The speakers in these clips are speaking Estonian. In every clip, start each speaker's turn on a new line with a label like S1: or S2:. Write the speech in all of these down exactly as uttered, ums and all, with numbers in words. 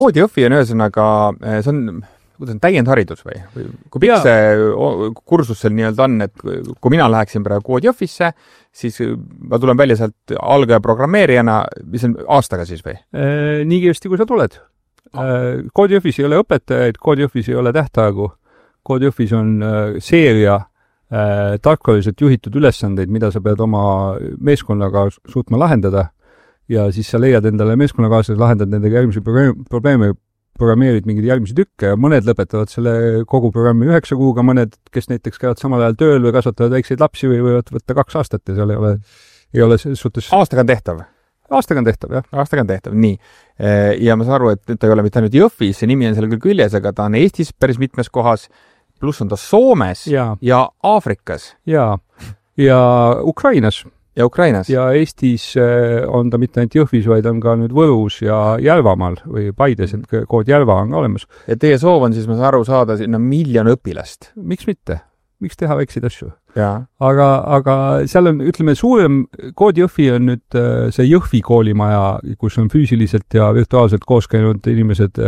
S1: Koodijõhvi on ühesõnaga, see on, kuidas on täiendharidus või? või kui pikk see kursus seal nii-öelda on, et kui mina läheksin praegu Koodijõhvisse, siis ma tulen välja sealt algaja programmeerijana, mis on aastaga siis või?
S2: Nii kiiresti, kui sa tuled. Koodijõhvis ei ole õpetajaid, Koodijõhvis ei ole tähtaegu. Koodijõhvis on seeria tarkvaliselt juhitud ülesandeid, mida sa pead oma meeskonnaga suutma lahendada. Ja siis sa leiad endale meeskonnakaaslased, lahendad nendega järgmisi probleeme, programmeerid mingeid järgmisi tükke ja mõned lõpetavad selle kogu programmi üheksa kuuga, mõned, kes näiteks käivad samal ajal tööl või kasvatavad väikseid lapsi või võivad võtta kaks aastat ja seal ei ole, ei ole suhtes...
S1: Aastaga on tehtav?
S2: Aastaga on tehtav, jah.
S1: Aastaga on tehtav, nii. Ja ma saan aru, et ta ei ole mitte ainult Jõhvis, see nimi on seal küll küljes, aga ta on Eestis päris mitmes kohas, pluss on ta Soomes ja, ja Aafrikas.
S2: Ja, ja Ukrainas.
S1: Ja Ukrainas.
S2: Ja Eestis on ta mitte ainult Jõhvis, vaid on ka nüüd Võrus ja Järvamaal või Paides, et kood Järva on ka olemas.
S1: Ja teie soov on siis, ma saan aru, saada sinna miljon õpilast.
S2: Miks mitte? Miks teha väikseid asju?
S1: Ja.
S2: Aga, aga seal on, ütleme, suurem Koodijõhvi on nüüd see Jõhvi koolimaja, kus on füüsiliselt ja virtuaalselt koos käinud inimesed.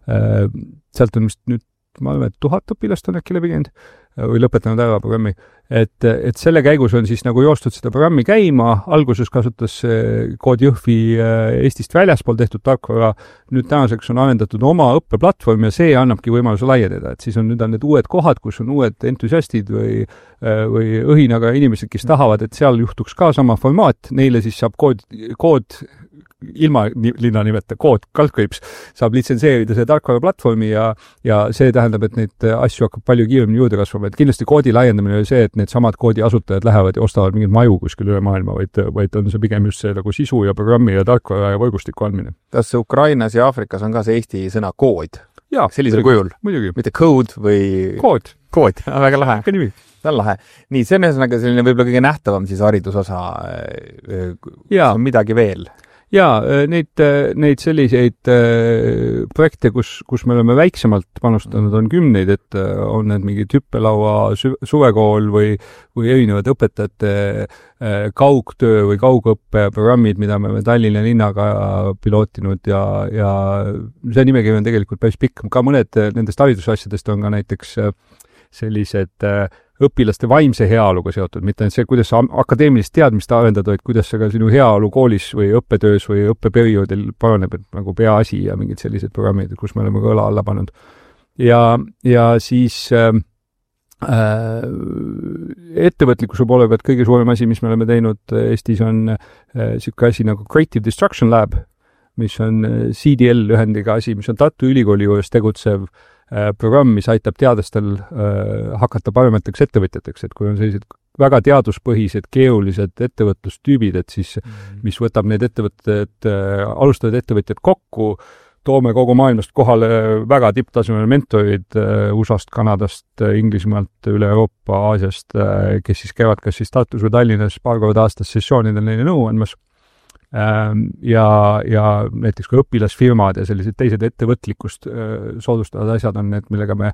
S2: Sealt on vist nüüd, ma arvan, et tuhat õpilast on äkki läbi käinud või lõpetanud ära programmi. Et, et selle käigus on siis nagu joostud seda programmi käima. Alguses kasutas Koodijõhvi Eestist väljaspool tehtud tarkvara. Nüüd tänaseks on arendatud oma õppeplatvorm ja see annabki võimaluse laieneda. Et siis on nüüd on need uued kohad, kus on uued entusiastid või, või õhinaga inimesed, kes tahavad, et seal juhtuks ka sama formaat. Neile siis saab kood, kood ilma linna nimeta, kood, kaldkriips, saab litsenseerida see tarkvara platvormi ja, ja see tähendab, et neid asju hakkab palju kiiremini juurde kasvama. Et kindlasti koodi laiendamine oli see, et need samad koodi asutajad lähevad ja ostavad mingid maju kuskil üle maailma, vaid, vaid on see pigem just see nagu sisu ja programmi ja tarkvara ja võrgustiku andmine.
S1: Kas Ukrainas ja Aafrikas on ka see eesti sõna kood?
S2: Jaa,
S1: sellisel kujul?
S2: Muidugi.
S1: Mitte code või...
S2: Kood.
S1: Kood, väga lahe.
S2: Ka nimi.
S1: See on lahe. Nii, see on ühesõnaga selline võib-olla kõige nähtavam siis haridusosa.
S2: Jaa.
S1: On midagi veel?
S2: Jaa, neid, neid selliseid projekte, kus, kus me oleme väiksemalt panustanud, on kümneid, et on need mingid hüppelaua suvekool või, või erinevad õpetajate kaugtöö või kaugõppeprogrammid, mida me oleme Tallinna linnaga pilootinud ja, ja see nimekiri on tegelikult päris pikk. Ka mõned nendest haridusasjadest on ka näiteks sellised õpilaste vaimse heaoluga seotud, mitte ainult see, kuidas sa akadeemilist teadmist arendada, vaid kuidas sa ka sinu heaolu koolis või õppetöös või õppeperioodil paraneb, et nagu peaasi ja mingid sellised programmid, kus me oleme kõla alla pannud. Ja, ja siis äh, ettevõtlikkuse poole pealt kõige suurem asi, mis me oleme teinud Eestis, on äh, siuke asi nagu Creative Destruction Lab, mis on C D L ühendiga asi, mis on Tartu Ülikooli juures tegutsev programm, mis aitab teadlastel äh, hakata paremateks ettevõtjateks, et kui on sellised väga teaduspõhised, keerulised ettevõtlustüübid, et siis, mm. mis võtab need ettevõtted, äh, alustavad ettevõtjad kokku, toome kogu maailmast kohale väga tipptasemel mentorid äh, U S A-st, Kanadast, Inglismaalt, üle Euroopa, Aasiast, äh, kes siis käivad kas siis Tartus või Tallinnas paar korda aastas sessioonidel neile nõu andmas. Ja, ja näiteks kui õpilasfirmad ja sellised teised ettevõtlikkust soodustavad asjad on need, millega me,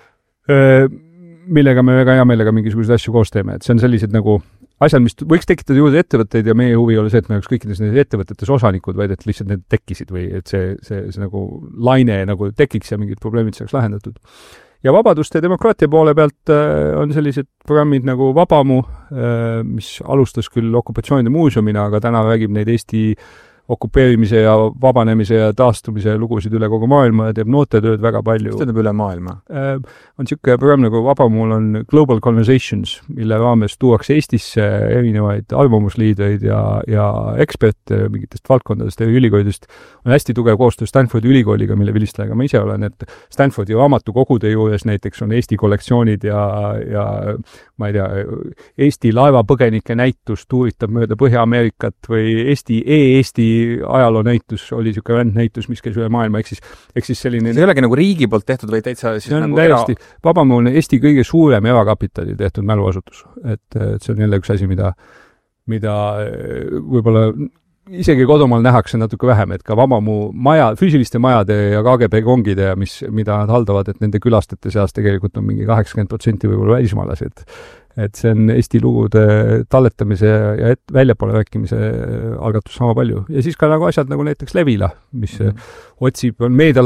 S2: millega me väga hea meelega mingisuguseid asju koos teeme. Et see on sellised nagu asjad, mis võiks tekitada juurde ettevõtteid ja meie huvi oli see, et me oleks kõikides nendes ettevõtetes osanikud, vaid et lihtsalt need tekkisid või et see, see, see nagu laine nagu tekiks ja mingid probleemid saaks lahendatud. Ja vabaduste ja demokraatia poole pealt on sellised programmid nagu Vabamu, mis alustas küll okupatsioonide muuseumina, aga täna räägib neid Eesti okupeerimise ja vabanemise ja taastumise lugusid üle kogu maailma ja teeb nootetööd väga palju.
S1: Mis teeb üle maailma?
S2: On niisugune programm nagu Vabamul on Global Conversations, mille raames tuuakse Eestisse erinevaid arvamusliidreid ja, ja eksperte mingitest valdkondadest ja ülikoolidest. On hästi tugev koostöö Stanfordi ülikooliga, mille vilistlejaga ma ise olen, et Stanfordi raamatukogude juures näiteks on Eesti kollektsioonid ja, ja ma ei tea, Eesti laevapõgenike näitus tuuritab mööda Põhja-Ameerikat või Eesti e-Eesti ajaloo näitus oli siuke näitus, mis käis üle maailma, ehk siis, ehk siis selline...
S1: See ei olegi nagu riigi poolt tehtud, või täitsa siis
S2: see on
S1: nagu
S2: täiesti era... Vabamu on Eesti kõige suurem erakapitali tehtud mäluasutus. Et, et see on jälle üks asi, mida, mida võib-olla isegi kodumaal nähakse natuke vähem, et ka Vabamu maja, füüsiliste majade ja K G B kongide, mis, mida nad haldavad, et nende külastajate seas tegelikult on mingi kaheksakümmend protsenti võib-olla välismaalased. et see on Eesti lugude talletamise ja et, väljapoole rääkimise algatus sama palju. Ja siis ka nagu asjad nagu näiteks Levila, mis mm-hmm. otsib, on meedia